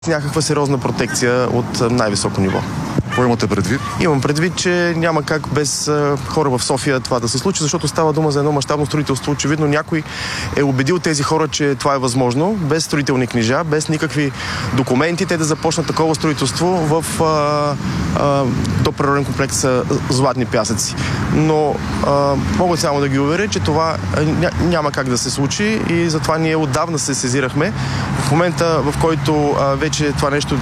някаква сериозна протекция от най-високо ниво. Какво имате предвид? Имам предвид, че няма как без хора в София това да се случи, защото става дума за едно мащабно строителство. Очевидно някой е убедил тези хора, че това е възможно, без строителни книжа, без никакви документи, те да започнат такова строителство в доприроден комплекс Златни пясъци. Но мога само да ги уверя, че това няма как да се случи и затова ние отдавна се сезирахме. В момента, в който вече това нещо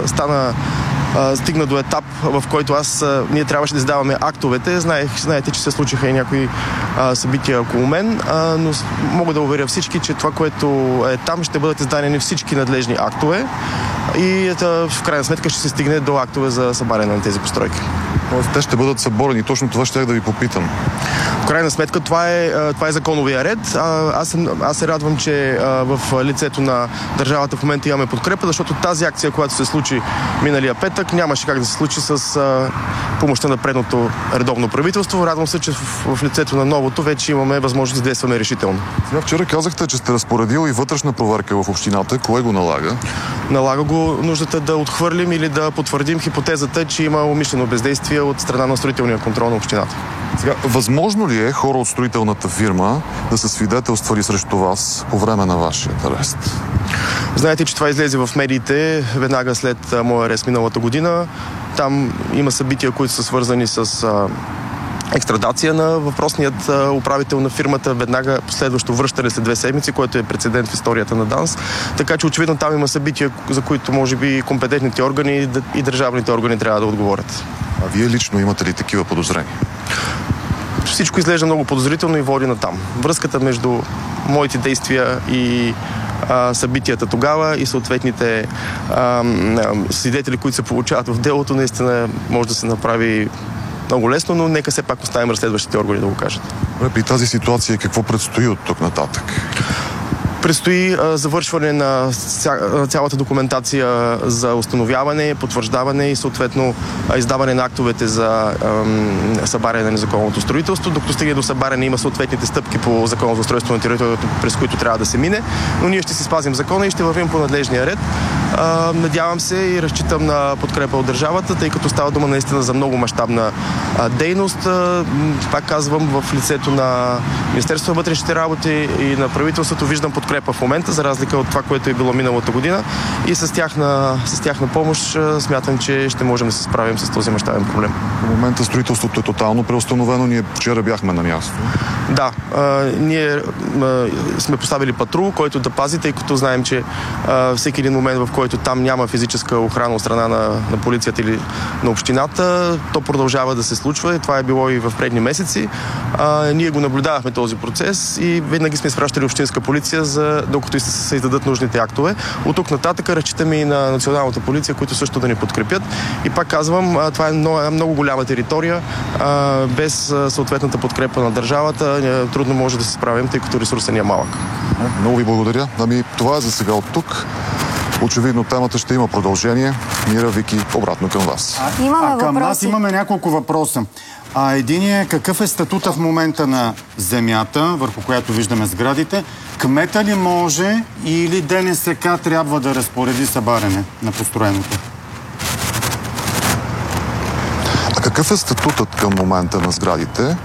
стигна до етап, в който ние трябваше да издаваме актовете. Знаете, че се случиха и някои събития около мен, но мога да уверя всички, че това, което е там, ще бъдат издадени всички надлежни актове и в крайна сметка ще се стигне до актове за събаряне на тези постройки. Те ще бъдат съборени. Точно това щях да ви попитам. В крайна сметка това е законовия ред. Аз се радвам, че в лицето на държавата в момента имаме подкрепа, защото тази акция, която се случи миналия петък, нямаше как да се случи с помощта на предното редовно правителство. Радвам се, че в лицето на новото вече имаме възможност да действаме решително. Вчера казахте, че сте разпоредил и вътрешна проверка в общината. Кое го налага? Налага го нуждата да отхвърлим или да потвърдим хипотезата, че има умишлено бездействие от страна на строителния контрол на общината. Сега, възможно ли е хора от строителната фирма да са свидетелствали срещу вас по време на вашия арест? Знаете, че това излезе в медиите веднага след моя арест миналата година. Там има събития, които са свързани с екстрадация на въпросният управител на фирмата, веднага последващо връщане след 2 седмици, което е прецедент в историята на ДАНС. Така че очевидно там има събития, за които може би компетентните органи и държавните органи трябва да отговорят. А вие лично имате ли такива подозрения? Всичко изглежда много подозрително и води на там. Връзката между моите действия и събитията тогава и съответните свидетели, които се получават в делото, наистина може да се направи много лесно, но нека все пак оставим разследващите органи да го кажат. При тази ситуация какво предстои от тук нататък? Предстои завършване на цялата документация за установяване, потвърждаване и съответно издаване на актовете за събаряне на незаконното строителство. Докато стигне до събаряне има съответните стъпки по Закона за устройство на територията, през които трябва да се мине, но ние ще си спазим закона и ще вървим по надлежния ред. Надявам се и разчитам на подкрепа от държавата, тъй като става дума наистина за много мащабна дейност. Пак казвам, в лицето на Министерството на вътрешните работи и на правителството виждам подкрепа в момента, за разлика от това, което е било миналата година. И с тяхна помощ смятам, че ще можем да се справим с този мащабен проблем. В момента строителството е тотално преустановено. Ние вчера бяхме на място. Да, ние сме поставили патрул, който да пази, тъй като знаем, че всеки един момент, в който там няма физическа охрана от страна на полицията или на общината, то продължава да се случва и това е било и в предни месеци. Ние го наблюдавахме този процес и винаги сме изпращали общинска полиция, докато се издадат нужните актове. От тук нататък разчитаме и на националната полиция, които също да ни подкрепят. И пак казвам, това е много голяма територия. Без съответната подкрепа на държавата трудно може да се справим, тъй като ресурсът ни е малък. Много ви благодаря. Това е за сега от тук. Очевидно темата ще има продължение. Мира, Вики, обратно към вас. Към нас имаме няколко въпроса. Единият, какъв е статута в момента на земята, върху която виждаме сградите? Кмета ли може или ДНСК трябва да разпореди събаряне на построеното? А какъв е статутът към момента на сградите?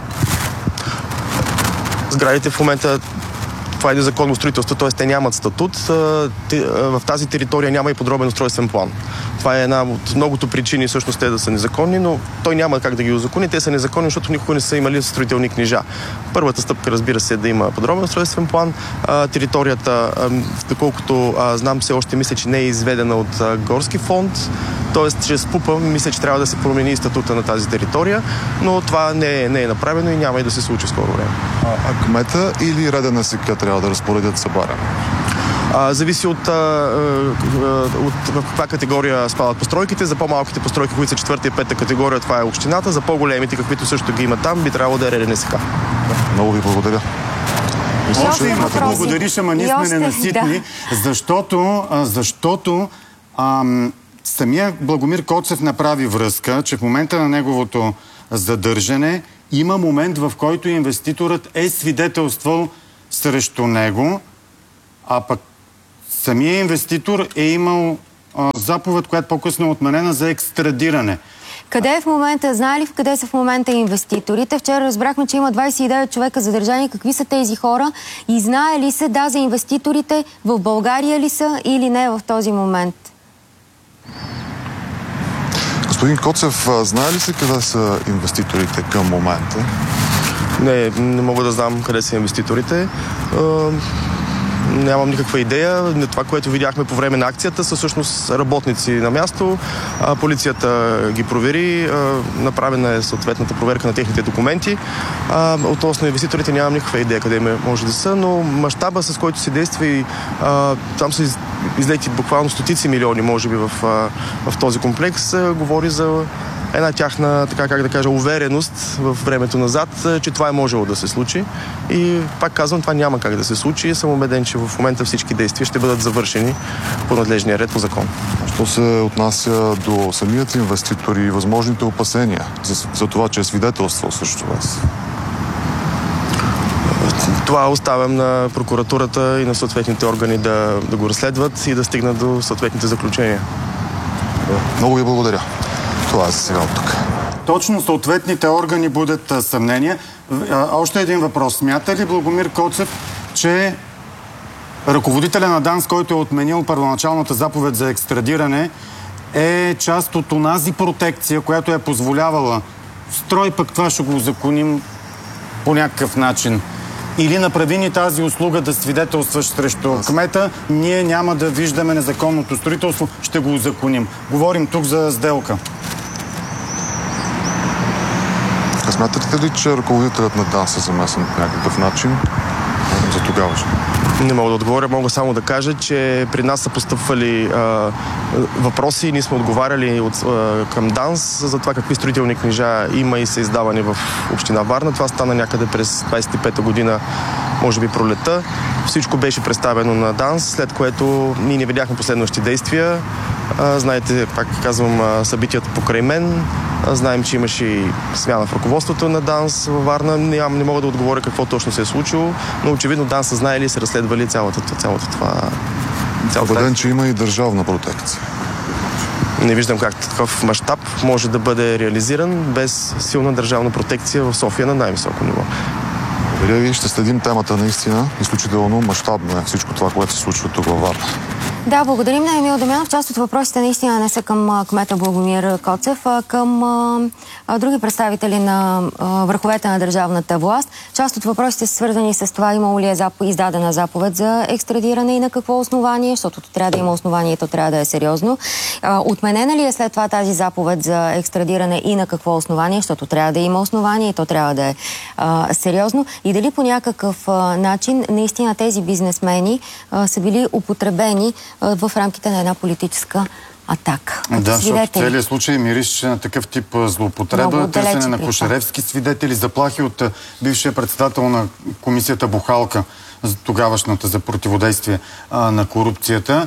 Сградите в момента това е незаконно строителство, т.е. те нямат статут. В тази територия няма и подробен устройствен план. Това е една от многото причини всъщност те да са незаконни, но той няма как да ги узакони. Те са незаконни, защото никога не са имали строителни книжа. Първата стъпка, разбира се, е да има подробен устройствен план. Територията, доколкото знам, все още мисля, че не е изведена от горски фонд. Тоест, чрез ПУПа мисля, че трябва да се промени статута на тази територия, но това не е направено и няма и да се случи в скоро време. А кмета или РДНСК трябва да разпоредят събаряне? Зависи от каква категория спадат постройките. За по-малките постройки, които са 4-та и 5-та категория, това е общината. За по-големите, каквито също ги има там, би трябвало да е РДНСК. Много ви благодаря. Още имате благодариш, ама ние сме ненаситни, защото самия Благомир Коцев направи връзка, че в момента на неговото задържане има момент, в който инвеститорът е свидетелствал срещу него, а пък самия инвеститор е имал заповед, която по-късно е отменена за екстрадиране. Къде е в момента, знае ли къде са в момента инвеститорите? Вчера разбрахме, че има 29 човека задържани. Какви са тези хора? И знае ли се, за инвеститорите в България ли са или не в този момент? Господин Коцев, знае ли се къде са инвеститорите към момента? Не мога да знам къде са инвеститорите. Нямам никаква идея. Това, което видяхме по време на акцията, са всъщност работници на място. Полицията ги провери. Направена е съответната проверка на техните документи. Относно инвеститорите нямам никаква идея къде може да са, но мащаба, с който се действа и там са излети буквално стотици милиони, може би, в този комплекс, говори за една тяхна, така как да кажа, увереност в времето назад, че това е можело да се случи. И пак казвам, това няма как да се случи. Съм убеден, че в момента всички действия ще бъдат завършени по надлежния ред, по закон. Що се отнася до самият инвеститор и възможните опасения за това, че е свидетелствал срещу вас? Това оставям на прокуратурата и на съответните органи да го разследват и да стигнат до съответните заключения. Много ви благодаря. Това е за сега от тук. Точно съответните органи будят съмнения. Още един въпрос. Смята ли Благомир Коцев, че ръководителя на ДАНС, който е отменил първоначалната заповед за екстрадиране, е част от онази протекция, която е позволявала строй, пък това ще го узаконим по някакъв начин? Или направи ни тази услуга да свидетелстваш срещу кмета, ние няма да виждаме незаконното строителство, ще го узаконим. Говорим тук за сделка. Смятате ли, че ръководителят на ДАНС е замесен по някакъв начин за тогавашно? Не мога да отговоря, мога само да кажа, че при нас са постъпвали въпроси и ние сме отговаряли към ДАНС за това какви строителни книжа има и са издавани в община Варна. Това стана някъде през 25-та година, може би пролета. Всичко беше представено на ДАНС, след което ние не видяхме последващи действия. Знаете, пак казвам, събитията покрай мен. Знаем, че имаше и смяна в ръководството на ДАНС във Варна. Не мога да отговоря какво точно се е случило, но очевидно ДАНС са знаели и са разследвали цялото това. Убеден, че има и държавна протекция. Не виждам как такъв мащаб може да бъде реализиран без силна държавна протекция в София на най-високо ниво. Благодаря ви, ще следим темата наистина. Изключително мащабно е всичко това, което се случва тук във Варна. Да, благодарим на Емил Дамянов. Част от въпросите наистина не са към кмета Благомир Коцев, а към други представители на върховете на държавната власт. Част от въпросите са свързани с това, имало ли е издадена заповед за екстрадиране и на какво основание, защото трябва да има основание и то трябва да е сериозно. Отменена ли е след това тази заповед за екстрадиране и на какво основание, защото трябва да има основание и то трябва да е сериозно. И дали по някакъв начин наистина тези бизнесмени са били употребени в рамките на една политическа атака. Да, защото целият случай мирише на такъв тип злоупотреба, търсене на кошеревски свидетели, заплахи от бившия председател на комисията Бухалка, тогавашната за противодействие на корупцията.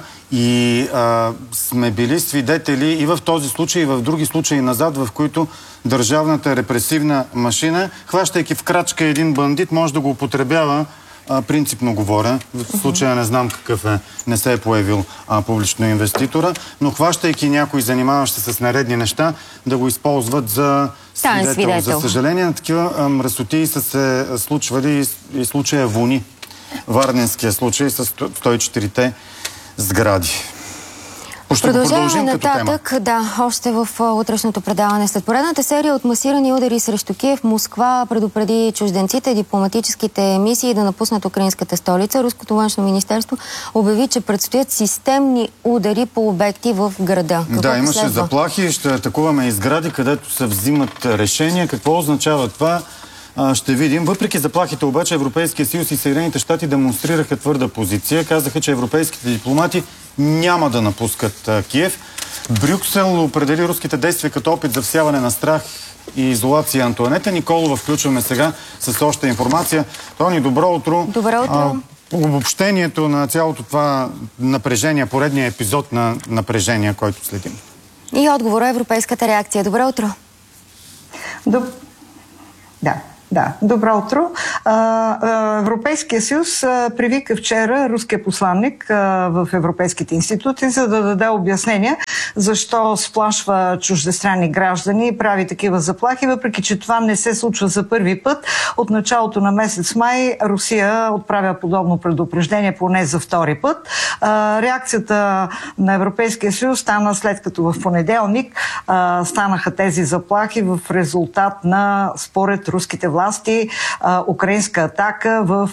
И сме били свидетели и в този случай, и в други случаи назад, в които държавната репресивна машина, хващайки в крачка един бандит, може да го употребява. Принципно говоря, в случая не знам какъв е, не се е появил публично инвеститора, но хващайки някой, занимаващ се с наредни неща, да го използват за свидетел. За съжаление, на такива мръсотии са се случвали и случая Вуни, варненския случай с 104-те сгради. Продължаваме нататък, още в утрешното предаване. След поредната серия от масирани удари срещу Киев, Москва предупреди чужденците, дипломатическите мисии да напуснат украинската столица. Руското външно министерство обяви, че предстоят системни удари по обекти в града. Да, имаше заплахи, ще атакуваме и сгради, където се взимат решения. Какво означава това? Ще видим. Въпреки заплахите обаче, Европейския съюз и Съединените щати демонстрираха твърда позиция. Казаха, че европейските дипломати няма да напускат Киев. Брюксел определи руските действия като опит за всяване на страх и изолация. Антоанета Николова включваме сега с още информация. Тони, добро утро. Добро утро. Обобщението на цялото това напрежение, поредния епизод на напрежение, който следим. И отговора европейската реакция. Добро утро. Да. Да, добро утро. Европейския съюз привика вчера руския посланник в европейските институти, за да даде обяснение защо сплашва чуждестранни граждани и прави такива заплахи, въпреки че това не се случва за първи път. От началото на месец май Русия отправя подобно предупреждение поне за втори път. Реакцията на Европейския съюз стана след като в понеделник станаха тези заплахи в резултат на, според руските власти, украинска атака в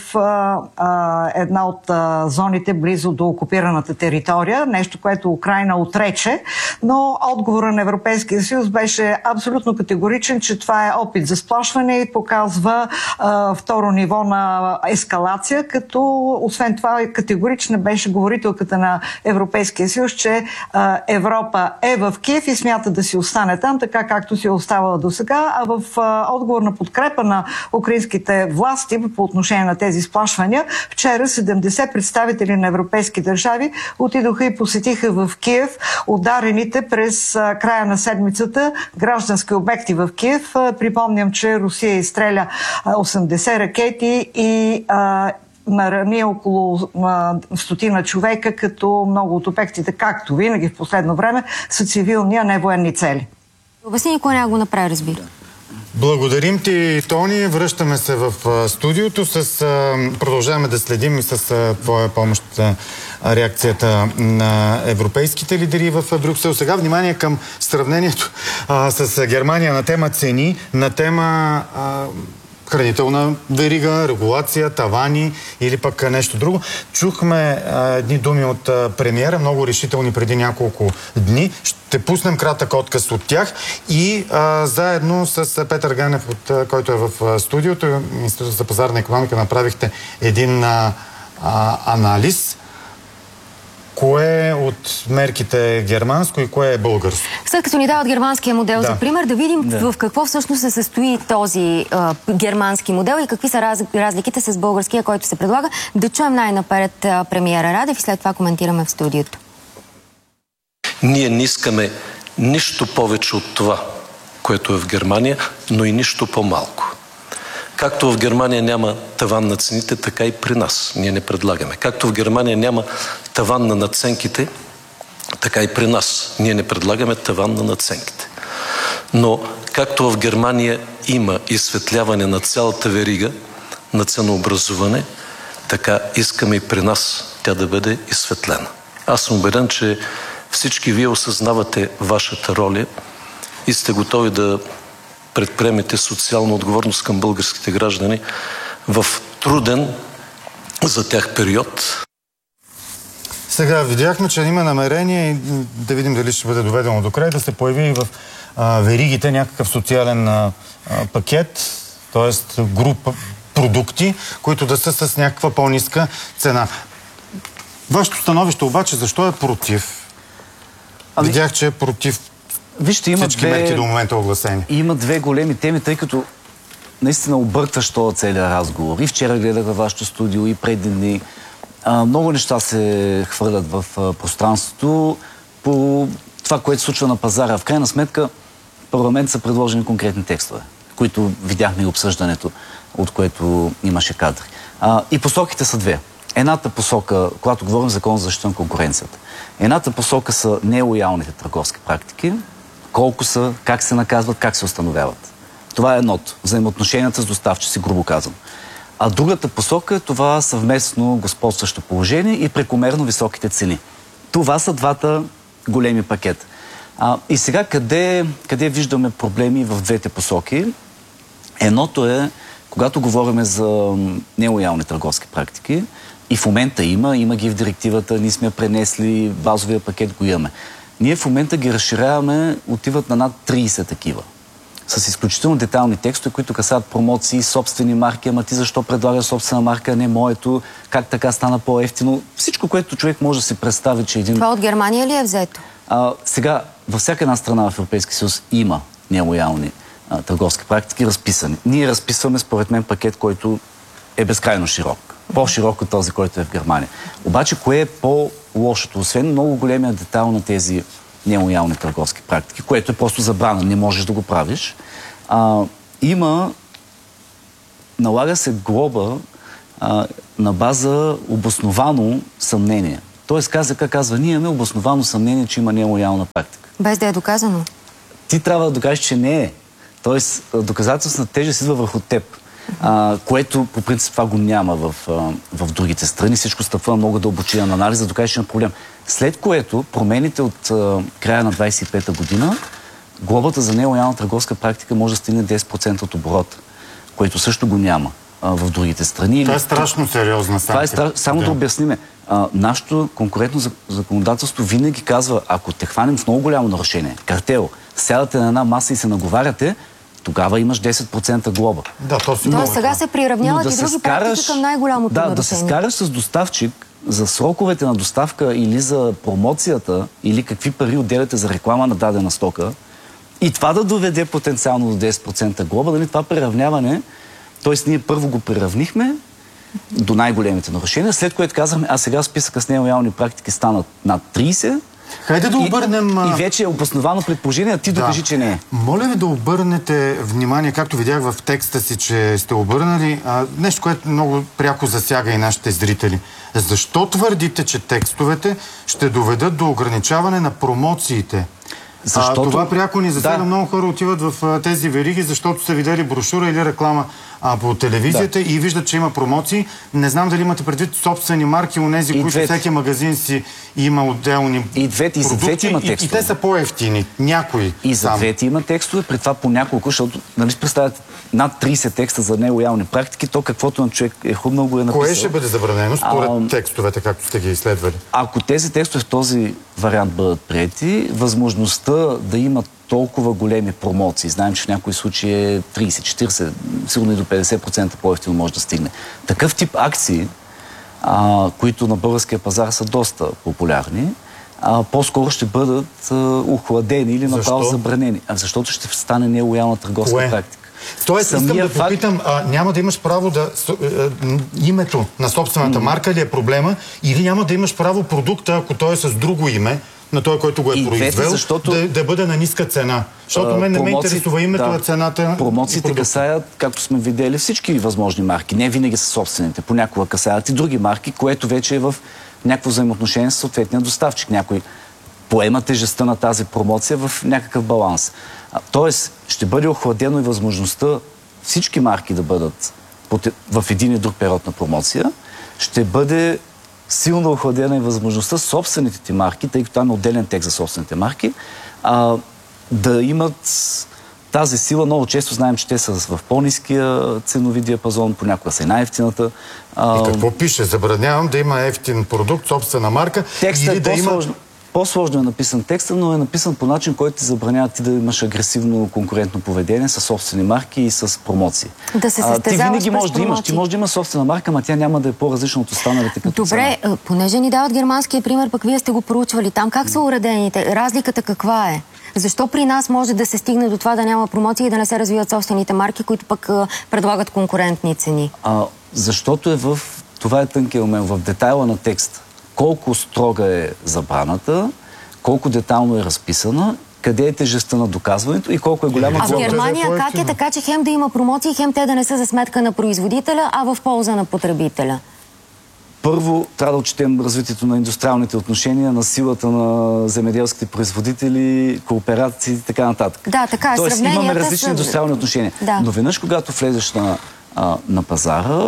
една от зоните близо до окупираната територия, нещо, което Украйна отрече, но отговорът на Европейския съюз беше абсолютно категоричен, че това е опит за сплашване и показва второ ниво на ескалация, като освен това категорична беше говорителката на Европейския съюз, че Европа е в Киев и смята да си остане там, така както си е оставала до сега, а в отговор на подкрепа на украинските власти по отношение на тези сплашвания, вчера 70 представители на европейски държави отидоха и посетиха в Киев ударените през края на седмицата граждански обекти в Киев. Припомням, че Русия изстреля 80 ракети и нарани около 100 човека, като много от обектите, както винаги в последно време, са цивилни, а не военни цели. Обясни, никой няма го направи, разбира. Благодарим ти, Тони. Връщаме се в студиото. Продължаваме да следим и с твоя помощ реакцията на европейските лидери в Брюксел. Сега внимание към сравнението с Германия на тема цени, на тема хранителна верига, регулация, тавани или пък нещо друго. Чухме едни думи от премиера, много решителни преди няколко дни. Ще пуснем кратък отказ от тях и заедно с Петър Ганев, който е в студиото, Института за пазарна икономика, направихте един анализ. Кое от мерките е германско и кое е българско? След като ни дават германския модел за пример, да видим в какво всъщност се състои този германски модел и какви са разликите с българския, който се предлага. Да чуем най-напред премиера Радев и след това коментираме в студиото. Ние не искаме нищо повече от това, което е в Германия, но и нищо по-малко. Както в Германия няма таван на цените, така и при нас ние не предлагаме. Както в Германия няма таван на надценките, така и при нас ние не предлагаме таван на надценките. Но както в Германия има изсветляване на цялата верига на ценообразуване, така искаме и при нас тя да бъде изсветлена. Аз съм убеден, че всички вие осъзнавате вашата роля и сте готови да предприемете социална отговорност към българските граждани в труден за тях период. Сега видяхме, че има намерение и да видим дали ще бъде доведено до край, да се появи в веригите някакъв социален пакет, т.е. група продукти, които да са с някаква по-ниска цена. Вашето становище обаче защо е против? Видях, че е против всички мерки до момента огласени. Има две големи теми, тъй като наистина объркващ този целият разговор. И вчера гледах във вашето студио, и преди дни. Много неща се хвърлят в пространството по това, което се случва на пазара. В крайна сметка, в парламент са предложени конкретни текстове, които видяхме и обсъждането, от което имаше кадри. И посоките са две. Едната посока, когато говорим за Закон за защита на конкуренцията, едната посока са нелоялните търговски практики, колко са, как се наказват, как се установяват. Това е едното. Взаимоотношенията с доставчици, грубо казвам. А другата посока е това съвместно господстващо положение и прекомерно високите цени. Това са двата големи пакета. И сега къде виждаме проблеми в двете посоки? Едното е, когато говорим за нелоялни търговски практики, и в момента има ги в директивата, ние сме пренесли, базовия пакет го имаме. Ние в момента ги разширяваме, отиват на над 30 такива. С изключително детайлни текстове, които касаят промоции, собствени марки, ама ти защо предлага собствена марка, а не моето, как така стана по-ефтино. Всичко, което човек може да си представи, че един... Това от Германия ли е взето? Сега, във всяка една страна в Европейския съюз има нелоялни търговски практики, разписани. Ние разписваме, според мен, пакет, който е безкрайно широк. По-широк от този, който е в Германия. Обаче, кое е по-лошото? Освен много големия детайл на тези нелоялни търговски практики, което е просто забрана, не можеш да го правиш. Има налага се глоба на база обосновано съмнение. Тоест КЗК казва, ние имаме обосновано съмнение, че има нелоялна практика. Без да е доказано. Ти трябва да докажеш, че не е. Тоест, доказателствената тежест идва върху теб. Което по принцип това го няма в другите страни. Всичко стъпва на много дълбочинен анализ, да докажеш на проблем. След което промените от края на 25-та година, глобата за нелоялна търговска практика може да стигне 10% от оборота, което също го няма в другите страни. Това е страшно сериозна санкция. Само да обясниме. Нашето конкурентно законодателство винаги казва, ако те хванем с много голямо нарушение, картел, сядате на една маса и се наговаряте, тогава имаш 10% глоба. Да, сега се приравняват и други практики към най-голямото нарушение. Да се скараш с доставчик за сроковете на доставка или за промоцията, или какви пари отделяте за реклама на дадена стока, и това да доведе потенциално до 10% глоба, нали, това приравняване, т.е. ние първо го приравнихме до най-големите нарушения, след което казахме, а сега списъка с нелоялни практики станат над 30. Хайде да обърнем... И вече е обосновано предположение, а ти докажи, че не е. Моля ви да обърнете внимание, както видях в текста си, че сте обърнали, нещо, което много пряко засяга и нашите зрители. Защо твърдите, че текстовете ще доведат до ограничаване на промоциите? Защото... Това пряко ни засяга. Много хора отиват в тези вериги, защото са видели брошура или реклама по телевизията и виждат, че има промоции. Не знам дали имате предвид собствени марки, онези, които всеки магазин си има отделни продукти. И за двете има текстове. И те са по-евтини. Някои. И за двете има текстове, при това по няколко, защото, нали, представяте, над 30 текста за нелоялни практики, то каквото на човек е хубаво го е написал. Кое ще бъде забранено според текстовете, както сте ги изследвали? Ако тези текстове в този вариант бъдат приети, възможността да имат толкова големи промоции, знаем, че в някои случаи е 30-40, сигурно и до 50% по-евтино може да стигне. Такъв тип акции, които на българския пазар са доста популярни, по-скоро ще бъдат охладени или направо забранени. Защото ще стане нелоялна търговска практика. Тоест, искам да попитам, няма да имаш право да... името на собствената марка ли е проблема, или няма да имаш право продукта, ако той е с друго име, на той, който го е произвел, да бъде на ниска цена. Защото мен не ме интересува името, а цената. Промоциите касаят, както сме видели, всички възможни марки. Не винаги са собствените. Понякога касаят и други марки, което вече е в някакво взаимоотношение с съответния доставчик. Някой поема тежестта на тази промоция в някакъв баланс. Тоест, ще бъде охладено и възможността всички марки да бъдат в един и друг период на промоция. Ще бъде силно охладена и възможността собствените ти марки, тъй като там е отделен текст за собствените марки, да имат тази сила. Много често знаем, че те са в по-ниския ценови диапазон, понякога са и най-ефтината. И какво пише? Забранявам да има ефтин продукт, собствена марка. Текстът е по-сложно. По-сложно е написан текста, но е написан по начин, който ти забранява ти да имаш агресивно конкурентно поведение с собствени марки и с промоции. Да се състезаваш. Ти винаги можеш да имаш. Ти можеш да имаш собствена марка, ама тя няма да е по-различна от останалите като Добре, понеже ни дават германския пример, пък вие сте го проучвали. Там как са уредените? Разликата каква е? Защо при нас може да се стигне до това да няма промоции и да не се развиват собствените марки, които пък предлагат конкурентни цени? Защото това е тънкият момент, в детайла на текста. Колко строга е забраната, колко детайлно е разписана, къде е тежестта на доказването и колко е голяма глоба. А в Германия как е така, че хем да има промоции, хем те да не са за сметка на производителя, а в полза на потребителя? Първо, трябва да отчетем развитието на индустриалните отношения, на силата на земеделските производители, кооперации и така нататък. Да, така е. Тоест имаме различни индустриални отношения. Да. Но веднъж, когато влезеш на пазара,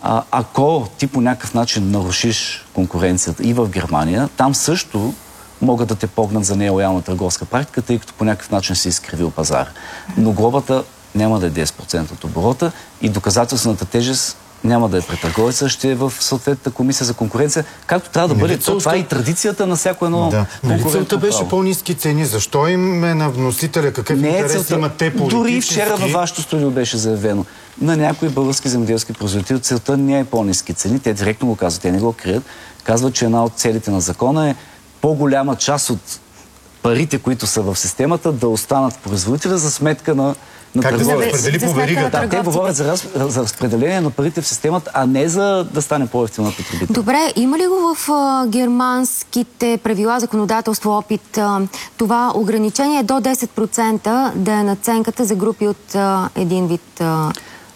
ако ти по някакъв начин нарушиш конкуренцията и в Германия, там също могат да те погнат за нелоялна търговска практика, тъй като по някакъв начин си изкривил пазар. Но глобата няма да е 10% от оборота и доказателствената тежест няма да е пред търговеца, ще е в съответната комисия за конкуренция, както трябва да бъде. Това е и традицията на всяко едно конкурентно целта беше по-ниски цени. Защо им е на вносителя? Какъв интерес имат те политически? Дори вчера във вашето студио беше заявено. На някои български земеделски производители целта не е по-ниски цени. Те директно го казват, те не го крият. Казват, че една от целите на закона е по-голяма част от парите, които са в системата, да останат в производителя за сметка на как да се разпредели по веригата? Те говорят за разпределение на парите в системата, а не за да стане по-евтино на потребител. Добре, има ли го в германските правила, законодателство, опит, това ограничение до 10% да е надценката за групи от един вид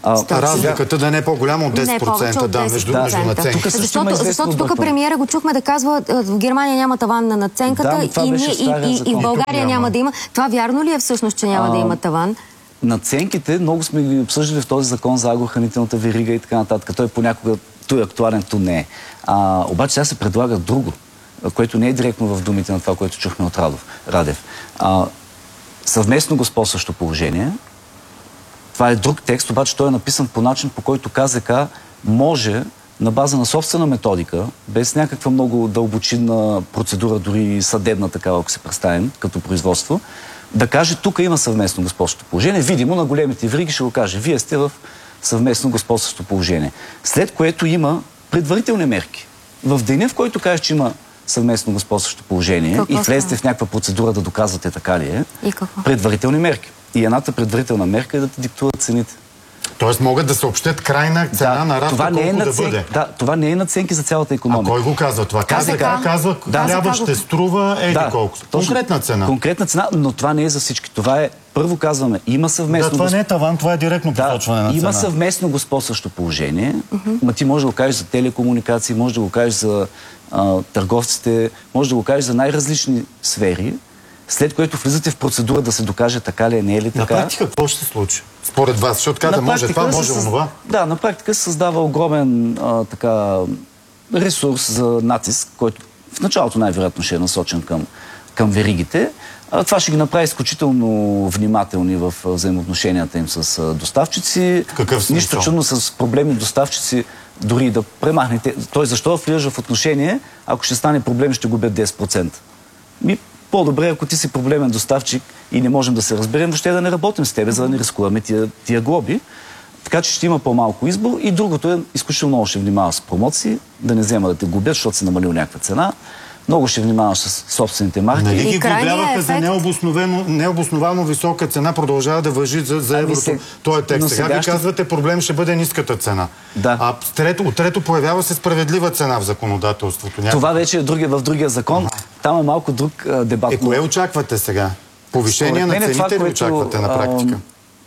Разликата да не е по-голяма от 10%, Не повече от 10%. между наценките. Защото тук премиера го чухме да казва, в Германия няма таван на надценката и в България няма да има. Това вярно ли е всъщност, че няма да има таван? Надценките много сме ги обсъждали в този закон за агрохранителната верига и така нататък. Той понякога той е актуален, то не е. Обаче сега се предлага друго, което не е директно в думите на това, което чухме от Радев. Съвместно господстващо положение. Това е друг текст, обаче той е написан по начин, по който КЗК може на база на собствена методика, без някаква много дълбочинна процедура, дори съдебна такава, ако се представим, като производство, да каже, тук има съвместно господстващо положение. Видимо на големите вериги ще го каже, вие сте в съвместно господстващо положение. След което има предварителни мерки. В деня, в който кажеш, че има съвместно господстващо положение и влезете в някаква процедура да доказвате така ли е, предварителни мерки. И едната предварителна мерка е да ти диктуват цените. Тоест могат да съобщят крайна цена на рафта, колко да бъде. Да, това не е надценки за цялата икономика. А кой го казва това? КЗК казва, хляба ще струва еди колко. Конкретна цена. Конкретна цена, но това не е за всички. Това е, първо казваме, има съвместно... Да, това не е таван, това е директно посочване на цена. Има съвместно господстващо положение. Ма ти може да го кажеш за телекомуникации, може да го кажеш за търговците, може да го кажеш за най-различни сфери, след което влизате в процедура да се докаже така ли е, не е ли така. На практика какво ще се случи? Според вас, защото каза, може това, може онова. Да, на практика се създава огромен ресурс за натиск, който в началото най-вероятно ще е насочен към веригите. Това ще ги направи изключително внимателни в взаимоотношенията им с доставчици. Нищо чудно с проблемни доставчици, дори да премахнете. Той защо влизаш в отношение, ако ще стане проблем, ще губят 10%. По-добре, ако ти си проблемен доставчик и не можем да се разберем, въобще да не работим с тебе, за да не рискуваме тия глоби. Така че ще има по-малко избор. И другото е, изключително много ще внимава с промоции, да не взема да те губят, защото си намалил някаква цена. Много ще внимаваш с собствените марки. Нали ги глобяваха за необосновано висока цена, продължава да важи за еврото. Той е текст. Сега ви казвате, проблем ще бъде ниската цена. Да. А от трето появява се справедлива цена в законодателството. Това вече е в другия закон. Там е малко друг дебат. Кое очаквате сега? Повишение на цените ли очаквате на практика?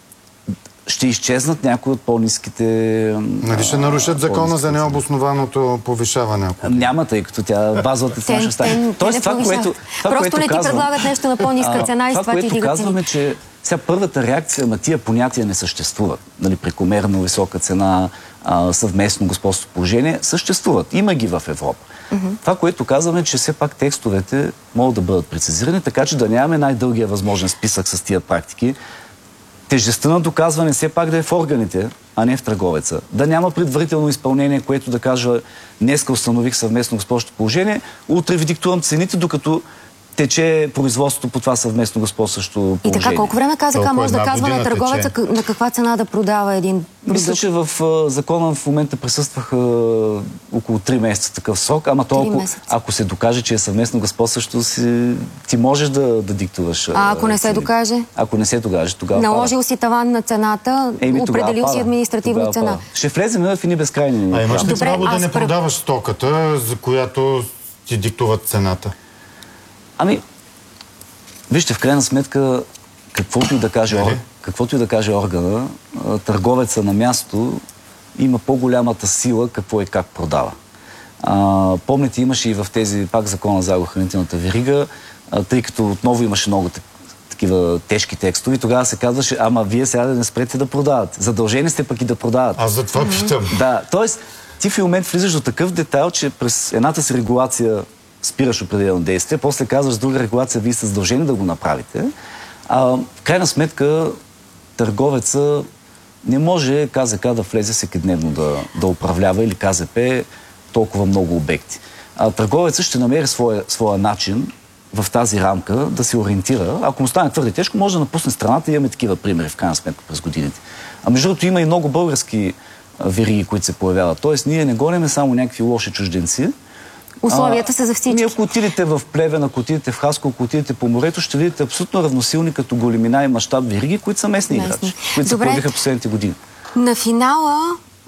Ще изчезнат някои от по-ниските... Нали ще нарушат закона за необоснованото повишаване? Няма, тъй като базовата цена ще стане. Тоест това, което просто не ти предлагат нещо на по-ниска цена и с това ти дигат казваме, че сега първата реакция на тия понятия не съществуват. Нали, прекомерно висока цена, съвместно господство положение, съществуват. Има ги в Европа. Това, което казваме, че все пак текстовете могат да бъдат прецизирани, така че да нямаме най-дългия възможен списък с тия практики. Тежестта на доказване все пак да е в органите, а не в търговеца. Да няма предварително изпълнение, което да кажа, днеска установих съвместно господство положение, утре ви диктувам цените, докато тече производството по това съвместно господстващо положение. И така, колко време КЗК може да казва на търговеца на каква цена да продава един продукт? Мисля, че в закона в момента присъстваха около 3 месеца такъв срок, ама то ако се докаже, че е съвместно господстващо, ти можеш да диктуваш. А ако не се докаже? Ако не се докаже, тогава наложил си таван на цената, определил си административна цена. Ще влезем в едни безкрайни. А имаш ли право да не продаваш стоката, за която ти диктуват цената? Вижте, в крайна сметка, каквото и да каже органа, търговеца на място има по-голямата сила какво и как продава. Помните, имаше и в тези, пак закона за агрохранителната верига, тъй като отново имаше много такива тежки текстове, тогава се казваше, ама вие сега да не спрете да продавате. Задължени сте пък и да продавате. Аз за това питам. Да, т.е. ти в момент влизаш до такъв детайл, че през едната си регулация спираш определено действие, после казваш с друга регулация, вие сте задължени да го направите. В крайна сметка, търговеца не може КЗК да влезе всекидневно да управлява или КЗП толкова много обекти. Търговецът ще намери своя начин в тази рамка да се ориентира. Ако му стане твърде тежко, може да напусне страната и имаме такива примери в крайна сметка през годините. Между другото има и много български вериги, които се появяват. Тоест ние не гоним само някакви лоши чужденци. Условията са за всички. Ние ако отидете в Плевен, ако отидете в Хасково, ако отидете по морето, ще видите абсолютно равносилни като големина и мащаб вериги, които са местни играчи, които се появиха последните години. На финала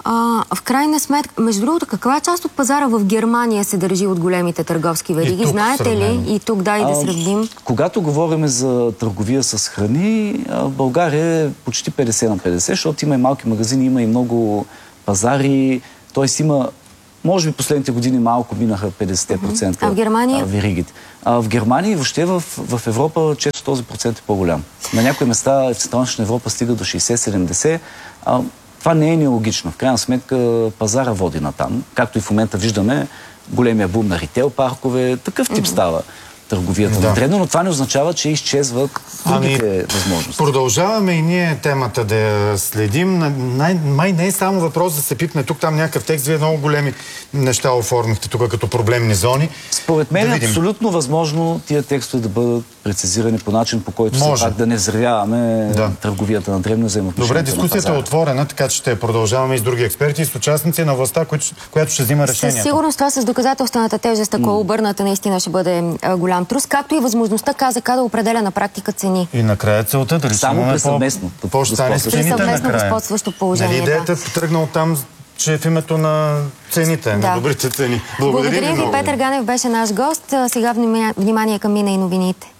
В крайна сметка, между другото, каква част от пазара в Германия се държи от големите търговски вериги? Знаете ли? И тук дай да сравним. Когато говорим за търговия с храни, в България е почти 50 на 50, защото има и малки магазини, има и много пазари, т.е. има, може би последните години малко минаха 50%. А в Германия? Веригите. В Германия и въобще в Европа често този процент е по-голям. На някои места в Централна Европа стига до 60-70%. Това не е нелогично. В крайна сметка пазара води натам. Както и в момента виждаме големия бум на ритейл паркове. Такъв тип става търговията на дребно, но това не означава, че изчезват другите възможности. Продължаваме и ние темата да я следим. Май не е само въпрос да се пипне тук, там някакъв текст. Вие много големи неща оформихте тук като проблемни зони. Според мен е абсолютно възможно тия текстове да бъдат прецизирани по начин, по който все пак да не взривяваме търговията на дребно взаимоотношението. Добре, дискусията е отворена, така че ще продължаваме и с други експерти и с участници на властта, която ще взима решението. Със сигурност това с доказателствената тежест, ако обърната, наистина ще бъде голям трус, както и възможността КЗК да определя на практика цени. И накрая целта дали само при съвместно. Съвместно възподстващо положение. Нали идеята тръгна от там, че в името на цените, на добрите цени. Благодаря ви. Петър Ганев беше наш гост. Сега внимание към мина и новините.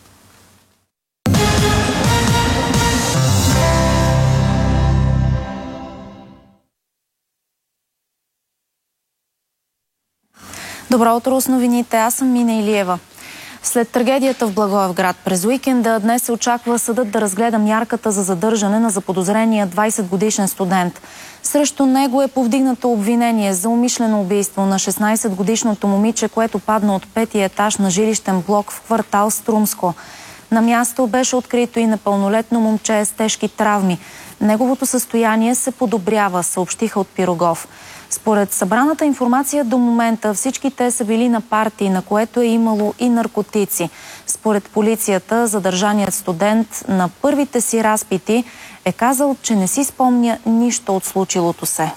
Добро утро с новините. Аз съм Мина Илиева. След трагедията в Благоевград през уикенда днес се очаква съдът да разгледа мярката за задържане на заподозрения 20-годишен студент. Срещу него е повдигнато обвинение за умишлено убийство на 16-годишното момиче, което падна от 5-ти етаж на жилищен блок в квартал Струмско. На място беше открито и непълнолетно момче с тежки травми. Неговото състояние се подобрява, съобщиха от Пирогов. Според събраната информация до момента всички те са били на парти, на което е имало и наркотици. Според полицията, задържаният студент на първите си разпити е казал, че не си спомня нищо от случилото се.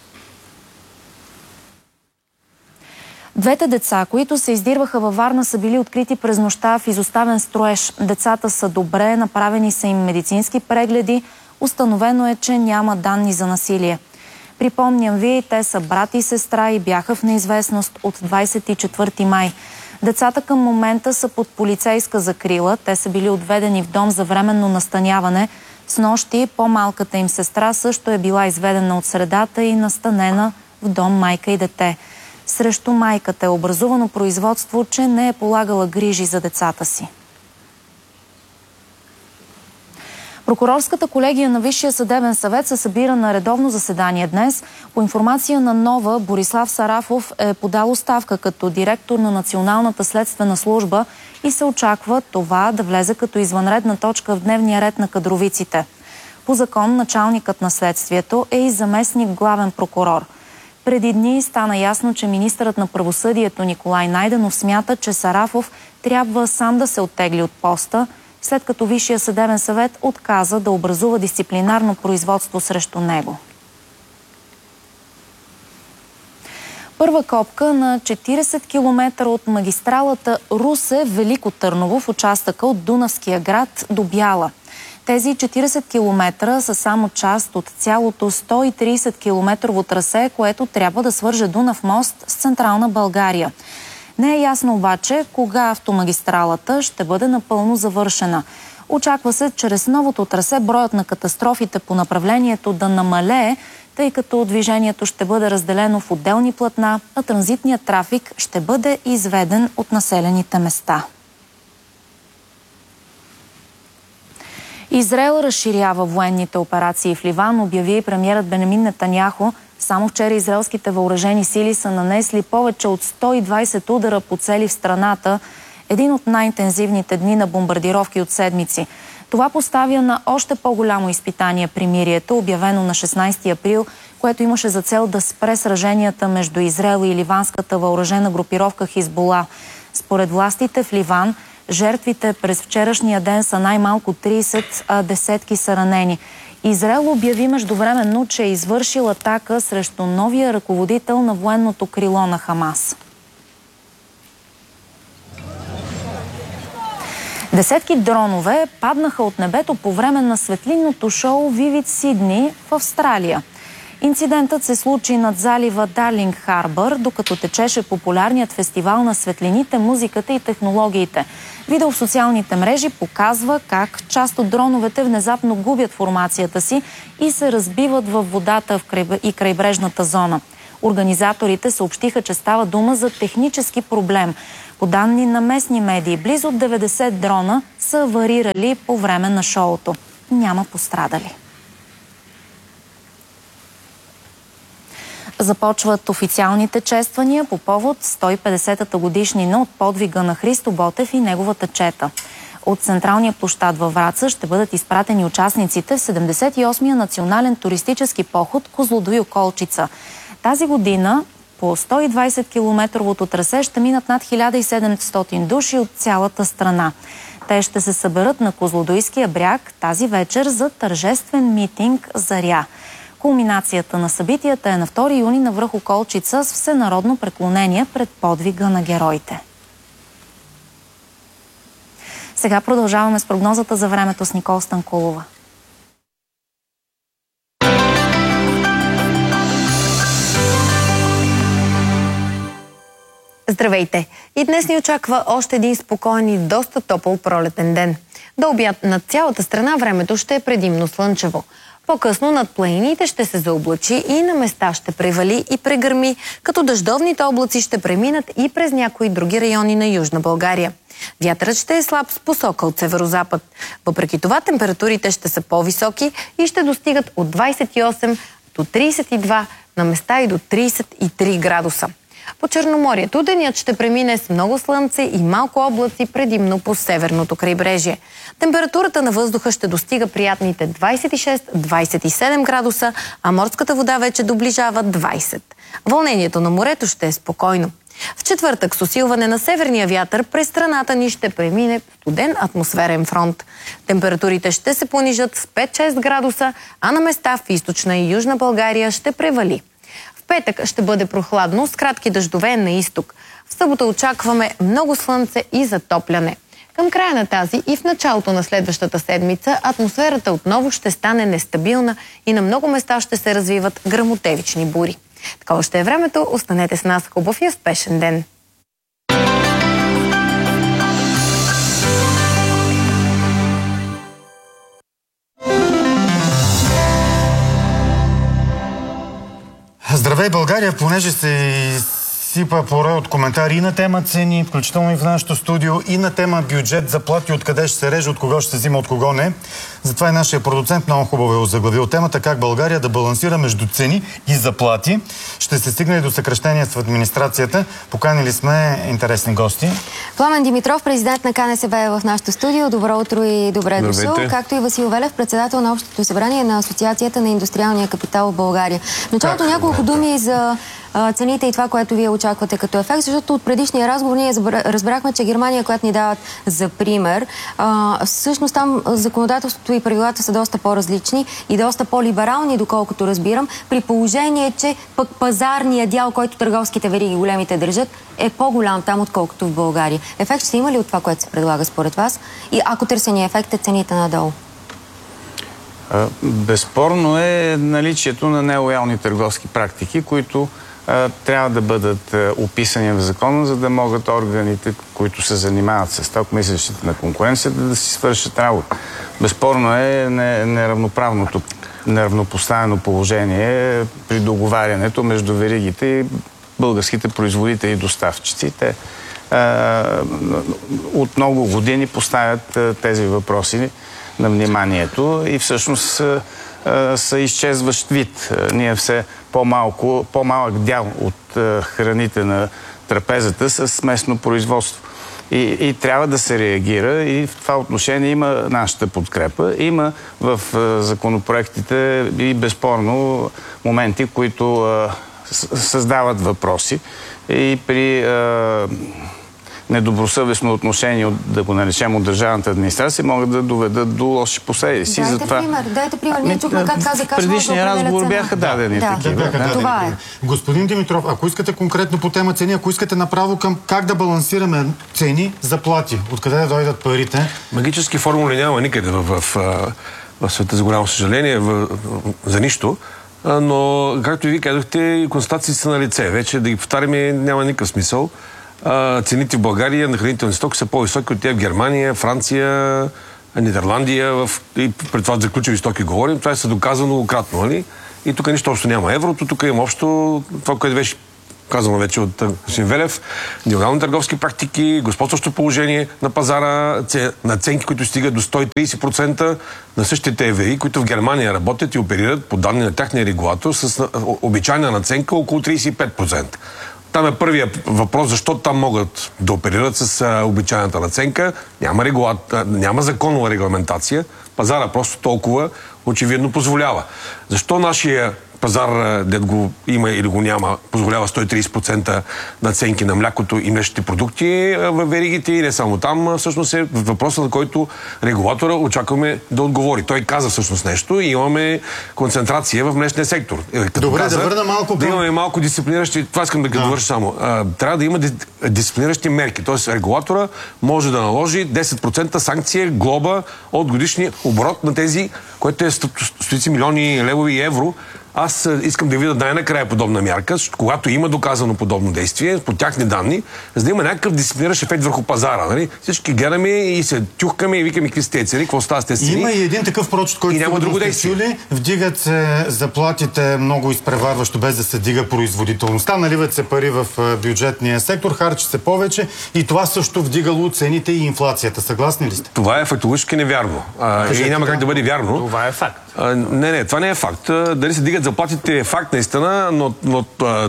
Двете деца, които се издирваха във Варна, са били открити през нощта в изоставен строеж. Децата са добре, направени са им медицински прегледи. Установено е, че няма данни за насилие. Припомням ви, те са брат и сестра и бяха в неизвестност от 24 май. Децата към момента са под полицейска закрила. Те са били отведени в дом за временно настаняване. Снощи по-малката им сестра също е била изведена от средата и настанена в дом майка и дете. Срещу майката е образувано производство, че не е полагала грижи за децата си. Прокурорската колегия на Висшия съдебен съвет се събира на редовно заседание днес. По информация на Нова, Борислав Сарафов е подал оставка като директор на Националната следствена служба и се очаква това да влезе като извънредна точка в дневния ред на кадровиците. По закон началникът на следствието е и заместник главен прокурор. Преди дни стана ясно, че министърът на правосъдието Николай Найденов смята, че Сарафов трябва сам да се оттегли от поста, след като Висшия съдебен съвет отказа да образува дисциплинарно производство срещу него. Първа копка на 40 км от магистралата Русе-Велико Търново в участъка от Дунавския град до Бяла. Тези 40 км са само част от цялото 130 км трасе, което трябва да свърже Дунав мост с Централна България. Не е ясно обаче кога автомагистралата ще бъде напълно завършена. Очаква се чрез новото трасе броят на катастрофите по направлението да намалее, тъй като движението ще бъде разделено в отделни платна, а транзитният трафик ще бъде изведен от населените места. Израел разширява военните операции в Ливан, обяви премиерът Бенямин Нетаняху. Само вчера израелските въоръжени сили са нанесли повече от 120 удара по цели в страната, един от най-интензивните дни на бомбардировки от седмици. Това поставя на още по-голямо изпитание примирието, обявено на 16 април, което имаше за цел да спре сраженията между Израел и ливанската въоръжена групировка Хизбола. Според властите в Ливан, жертвите през вчерашния ден са най-малко 30, а десетки са ранени. Израел обяви междувременно, че е извършил атака срещу новия ръководител на военното крило на Хамас. Десетки дронове паднаха от небето по време на светлинното шоу Vivid Sydney в Австралия. Инцидентът се случи над залива Дарлинг Харбър, докато течеше популярният фестивал на светлините, музиката и технологиите. Видео в социалните мрежи показва как част от дроновете внезапно губят формацията си и се разбиват във водата и крайбрежната зона. Организаторите съобщиха, че става дума за технически проблем. По данни на местни медии, близо 90 дрона са аварирали по време на шоуто. Няма пострадали. Започват официалните чествания по повод 150-та годишнина от подвига на Христо Ботев и неговата чета. От централния площад във Враца ще бъдат изпратени участниците в 78-я национален туристически поход Козлодуй Околчица. Тази година по 120-километровото трасе ще минат над 1700 души от цялата страна. Те ще се съберат на Козлодуйския бряг тази вечер за тържествен митинг «Заря». Кулминацията на събитията е на 2 юни на връх Околчица с всенародно преклонение пред подвига на героите. Сега продължаваме с прогнозата за времето с Никол Станкулова. Здравейте! И днес ни очаква още един спокоен и доста топъл пролетен ден. До обяд над цялата страна времето ще е предимно слънчево. По-късно над планините ще се заоблачи и на места ще превали и прегърми, като дъждовните облаци ще преминат и през някои други райони на Южна България. Вятърът ще е слаб с посока от северозапад. Въпреки това температурите ще са по-високи и ще достигат от 28 до 32, на места и до 33 градуса. По Черноморието денят ще премине с много слънце и малко облаци, предимно по северното крайбрежие. Температурата на въздуха ще достига приятните 26-27 градуса, а морската вода вече доближава 20. Вълнението на морето ще е спокойно. В четвъртък с усилване на северния вятър през страната ни ще премине студен атмосферен фронт. Температурите ще се понижат с 5-6 градуса, а на места в източна и южна България ще превали. В петък ще бъде прохладно с кратки дъждове на изток. В събота очакваме много слънце и затопляне. Към края на тази и в началото на следващата седмица атмосферата отново ще стане нестабилна и на много места ще се развиват гръмотевични бури. Такова ще е времето. Останете с нас. Хубав и успешен ден! Здравей, България, понеже се сипа порой от коментари и на тема цени, включително и в нашото студио, и на тема бюджет, заплати, откъде ще се реже, от кого ще се взима, от кого не. Затова и нашия продуцент много хубаво е озаглавил темата как България да балансира между цени и заплати. Ще се стигне и до съкращения в администрацията. Поканили сме интересни гости. Пламен Димитров, президент на КНСБ е в нашото студио. Добро утро и добре дошъл. Както и Васил Велев, председател на Общото събрание на Асоциацията на индустриалния капитал в България. В началото няколко думи за цените и това, което вие очаквате като ефект, защото от предишния разговор ние разбрахме, че Германия, която ни дават за пример, всъщност там законодателството и правилата са доста по-различни и доста по-либерални, доколкото разбирам, при положение, че пък пазарният дял, който търговските вериги големите държат, е по-голям там, отколкото в България. Ефект ще има ли от това, което се предлага според вас? И ако търсения ефект е цените надолу? Безспорно е наличието на нелоялни търговски практики, които трябва да бъдат описани в закона, за да могат органите, които се занимават с стокмислящите на конкуренцията, да си свършат работа. Безспорно е неравнопоставено положение при договарянето между веригите и българските производители и доставчици. Те от много години поставят тези въпроси на вниманието и всъщност са изчезващ вид. Ние все по-малък дял от храните на трапезата с местно производство. И трябва да се реагира и в това отношение има нашата подкрепа. Има в законопроектите и безспорно моменти, които създават въпроси и при недобросъвестно отношение, да го наречем, от държавната администрация, могат да доведат до лоши последици. Дайте пример. Ние чухме как каза Кашман. Предишния разговор бяха дадени такива. Това е. Господин Димитров, ако искате конкретно по тема цени, ако искате направо към как да балансираме цени, заплати, откъде да дойдат парите? Магически формули няма никъде в света, за голямо съжаление, за нищо. Но, както и ви казахте, констатации са на лице. Вече да ги повтаряме няма никакъв смисъл. Цените в България на хранителни стоки са по-високи от тях в Германия, Франция, Нидерландия, и пред това за ключови стоки говорим. Това се доказано многократно, нали? И тук нищо общо няма еврото, тук има общо това, което беше казано вече от господин Велев, нелегални търговски практики, господстващо положение на пазара, наценки, които стигат до 130% на същите евреи, които в Германия работят и оперират по данни на тяхния регулатор с обичайна наценка около 35%. Там е първият въпрос, защо там могат да оперират с обичайната наценка. Няма законова регламентация. Пазара просто толкова очевидно позволява. Защо нашия пазар, дед го има или го няма, позволява 130% наценки на млякото и млечните продукти в веригите и не само там, всъщност е въпросът, на който регулатора очакваме да отговори. Той каза всъщност нещо и имаме концентрация в млечния сектор. Добре, каза, да върна малко да имаме малко дисциплиниращи, това искам да ги довърша само. Трябва да има дисциплиниращи мерки. Тоест регулатора може да наложи 10% санкция, глоба от годишния оборот на тези, което е стотици милиони левови и евро. Аз искам да видя най-накрая подобна мярка, когато има доказано подобно действие, по тяхни данни, за да има някакъв дисциплиниращ ефект върху пазара. Нали? Всички гледаме и се тюхкаме и викаме какви сте тези цени, какво става с тези цени. Има и един такъв прочит, който няма друго действие. Чули, вдигат се заплатите много изпреварващо, без да се дига производителността, наливат се пари в бюджетния сектор, харчи се повече и това също вдигало цените и инфлацията. Съгласни ли сте? Това е фактологически невярно. И няма как да бъде вярно. Това е факт. Не, това не е факт. Дали се дигат заплатите е факт наистина, но